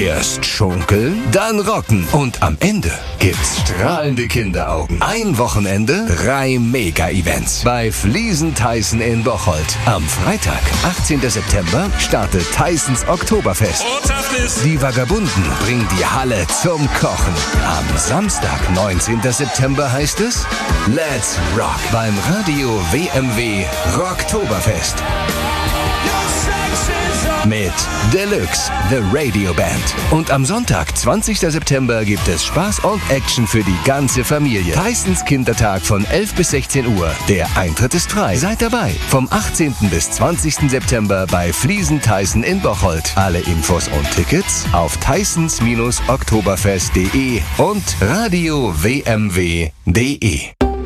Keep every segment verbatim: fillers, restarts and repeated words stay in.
Erst schunkeln, dann rocken und am Ende gibt's strahlende Kinderaugen. Ein Wochenende, drei Mega-Events bei Fliesen Tyson in Bocholt. Am Freitag, achtzehnten September, startet Tysons Oktoberfest. Die Vagabunden bringen die Halle zum Kochen. Am Samstag, neunzehnten September, heißt es Let's Rock beim Radio W M W Rocktoberfest. Mit Deluxe, The Radio Band. Und am Sonntag, zwanzigsten September, gibt es Spaß und Action für die ganze Familie. Tysons Kindertag von elf bis sechzehn Uhr. Der Eintritt ist frei. Seid dabei. Vom achtzehnten bis zwanzigsten September bei Fliesen Tyson in Bocholt. Alle Infos und Tickets auf tysons oktoberfest punkt de und radio w m w punkt de.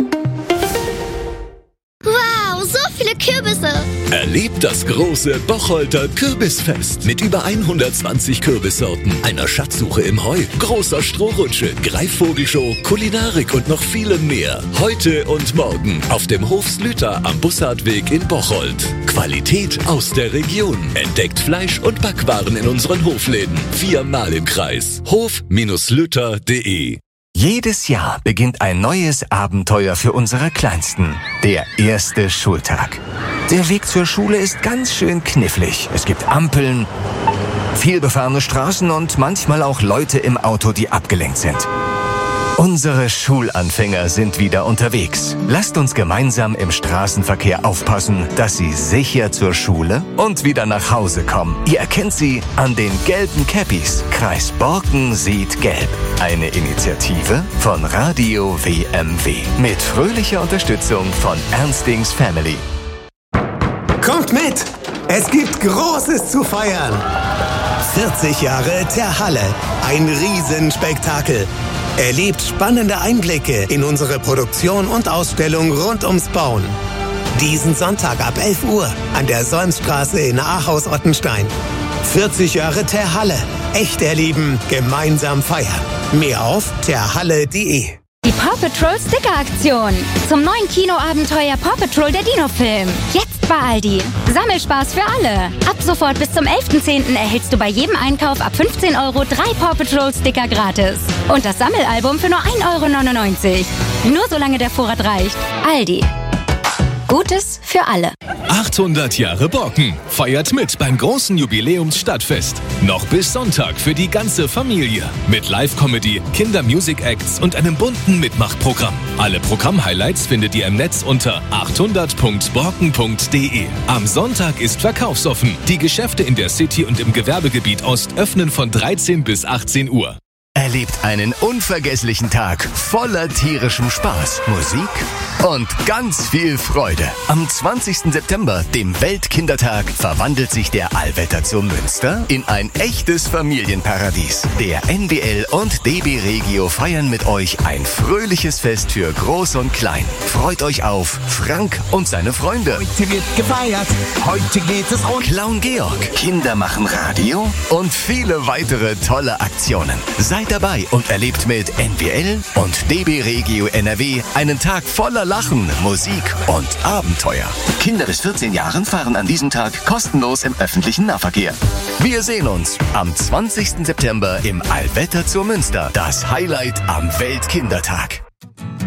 Kürbisse. Erlebt das große Bocholter Kürbisfest mit über hundertzwanzig Kürbissorten, einer Schatzsuche im Heu, großer Strohrutsche, Greifvogelshow, Kulinarik und noch vielem mehr. Heute und morgen auf dem Hof Slüter am Bussardweg in Bocholt. Qualität aus der Region. Entdeckt Fleisch und Backwaren in unseren Hofläden. Viermal im Kreis. hof Slüter punkt de. Jedes Jahr beginnt ein neues Abenteuer für unsere Kleinsten. Der erste Schultag. Der Weg zur Schule ist ganz schön knifflig. Es gibt Ampeln, vielbefahrene Straßen und manchmal auch Leute im Auto, die abgelenkt sind. Unsere Schulanfänger sind wieder unterwegs. Lasst uns gemeinsam im Straßenverkehr aufpassen, dass sie sicher zur Schule und wieder nach Hause kommen. Ihr erkennt sie an den gelben Cappies. Kreis Borken sieht gelb. Eine Initiative von Radio W M W. Mit fröhlicher Unterstützung von Ernstings Family. Kommt mit! Es gibt Großes zu feiern! vierzig Jahre der Halle. Ein Riesenspektakel. Erlebt spannende Einblicke in unsere Produktion und Ausstellung rund ums Bauen. Diesen Sonntag ab elf Uhr an der Solmstraße in Ahaus-Ottenstein. vierzig Jahre der Halle. Echt erleben, gemeinsam feiern. Mehr auf terhalle punkt de. Die Paw Patrol Sticker-Aktion. Zum neuen Kinoabenteuer Paw Patrol der Dino-Film. Jetzt bei Aldi. Sammelspaß für alle. Ab sofort bis zum elften zehnten erhältst du bei jedem Einkauf ab fünfzehn Euro drei Paw Patrol Sticker gratis. Und das Sammelalbum für nur ein Euro neunundneunzig. Nur solange der Vorrat reicht. Aldi. Gutes für alle. achthundert Jahre Borken. Feiert mit beim großen Jubiläumsstadtfest. Noch bis Sonntag für die ganze Familie. Mit Live-Comedy, Kinder-Music-Acts und einem bunten Mitmachprogramm. Alle Programm-Highlights findet ihr im Netz unter achthundert punkt borken punkt de. Am Sonntag ist verkaufsoffen. Die Geschäfte in der City und im Gewerbegebiet Ost öffnen von dreizehn bis achtzehn Uhr. Erlebt einen unvergesslichen Tag voller tierischem Spaß, Musik und ganz viel Freude. Am zwanzigsten September, dem Weltkindertag, verwandelt sich der Allwetter zur Münster in ein echtes Familienparadies. Der N B L und D B Regio feiern mit euch ein fröhliches Fest für Groß und Klein. Freut euch auf Frank und seine Freunde. Heute wird gefeiert, heute geht es um Clown Georg, Kinder machen Radio und viele weitere tolle Aktionen. Seid dabei und erlebt mit N B L und D B Regio N R W einen Tag voller Lachen, Musik und Abenteuer. Kinder bis vierzehn Jahren fahren an diesem Tag kostenlos im öffentlichen Nahverkehr. Wir sehen uns am zwanzigsten September im Allwetter zur Münster. Das Highlight am Weltkindertag.